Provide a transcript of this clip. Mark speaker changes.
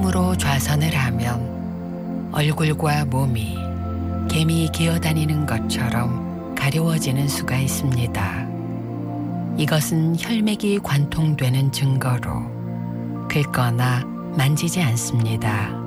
Speaker 1: 몸으로 좌선을 하면 얼굴과 몸이 개미 기어다니는 것처럼 가려워지는 수가 있습니다. 이것은 혈맥이 관통되는 증거로 긁거나 만지지 않습니다.